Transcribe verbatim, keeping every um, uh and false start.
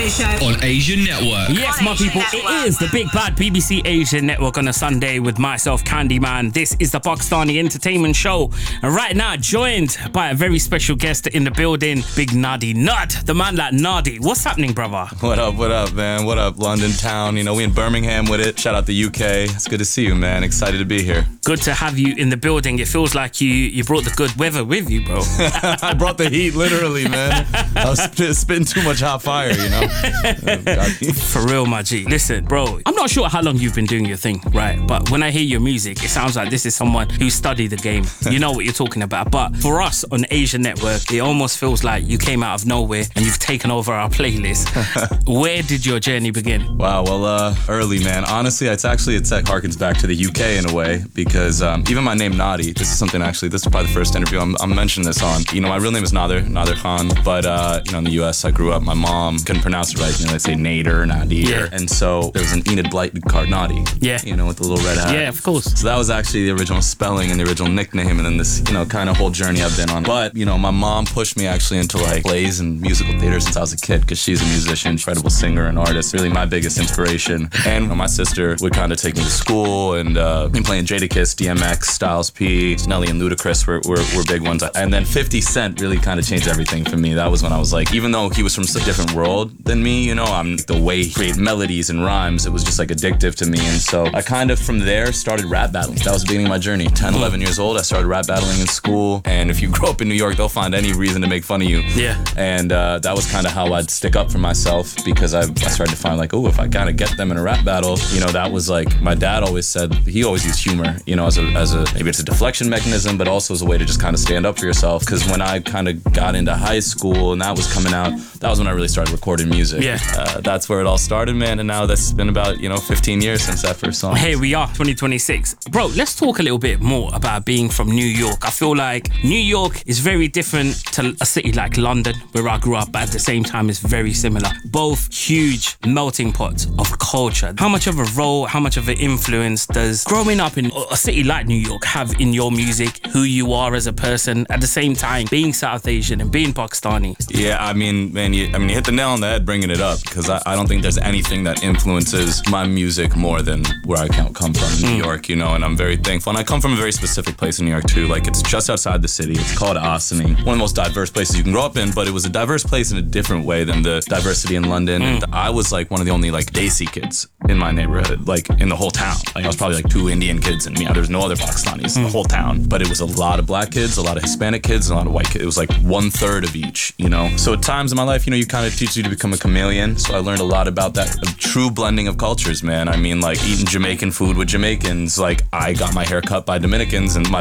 Sunday show on Asian Network. Yes, my people, it is the big bad B B C Asian Network on a Sunday with myself, Candyman. This is the Pakistani Entertainment Show. And right now, joined by a very special guest in the building, Big Nadi Nut, the man like Nadi. What's happening, brother? What up, what up, man? What up, London town? You know, we in Birmingham with it. Shout out the U K. It's good to see you, man. Excited to be here. Good to have you in the building. It feels like you you brought the good weather with you, bro. I brought the heat, literally, man. I was spit, spitting too much hot fire, you know? For real, my G. Listen, bro, I'm not sure how long you've been doing your thing, right? But when I hear your music, it sounds like this is someone who studied the game. You know what you're talking about. But for us on Asian Network, it almost feels like you came out of nowhere and you've taken over our playlist. Where did your journey begin? Wow, well, uh, early, man. Honestly, it's actually, it's, it harkens back to the U K in a way, because um, even my name, Nadi, this is something actually, this is probably the first interview I'm, I'm mentioning this on. You know, my real name is Nader, Nader Khan, but, uh, you know, in the U S, I grew up, my mom couldn't pronounce it right. You know, they say Nader, Nadir. Yeah. And so there was an Enid Blyton card, Nadi. Yeah. You know, with the little red hat. Yeah, of course. So that was actually the original spelling and the original nickname, and then this, you know, kind of whole journey I've been on. But, you know, my mom pushed me actually into like plays and musical theater since I was a kid, because she's a musician, incredible singer and artist, really my biggest inspiration. And you know, my sister would kind of take me to school and uh, been playing Jadakiss, D M X, Styles P, Nelly and Ludacris were, were, were big ones. And then fifty Cent really kind of changed everything for me. That was when I was like, even though he was from a different world than me, you know, I'm the way he created melodies and rhymes, it was just like addictive to me. And so I kind of from there started rap battling. That was the beginning of my journey. ten, eleven years old, I started rap battling in school. And if you grow up in New York, they'll find any reason to make fun of you. Yeah. And uh, that was kind of how I'd stick up for myself, because I, I started to find like, oh, if I kind of get them in a rap battle, you know, that was like, my dad always said, he always used humor, you know, as a, as a maybe it's a deflection mechanism, but also as a way to just kind of stand up for yourself. Because when I kind of got into high school and that was coming out, that was when I really started recording music. Yeah. Uh, that's where it all started, man. And now that's been about, you know, fifteen years since that first song. Here we are, twenty twenty-six. Bro, let's talk a little bit more about being from New York. I feel like New York is very different to a city like London, where I grew up, but at the same time it's very similar. Both huge melting pots of culture. How much of a role, how much of an influence does growing up in a city like New York have in your music, who you are as a person, at the same time being South Asian and being Pakistani? Yeah, I mean, man, you, I mean, you hit the nail on the head bringing it up, because I, I don't think there's anything that influences my music more than where I come from in New mm. York, you know, and I'm very thankful. And I come from a very specific place in New York too. Like, it's just outside the city. It's called Ossining, one of the most diverse places you can grow up in, but it was a diverse place in a different way than the diversity in London. Mm. And I was like one of the only like Desi kids in my neighborhood, like in the whole town. Like, I was probably like two Indian kids and me. There was no other Pakistanis in the whole town, but it was a lot of black kids, a lot of Hispanic kids, and a lot of white kids. It was like one third of each, you know? So at times in my life, you know, you kind of teach you to become a chameleon. So I learned a lot about that, a true blending of cultures, man. I mean, like eating Jamaican food with Jamaicans, like I got my hair cut by Dominicans and my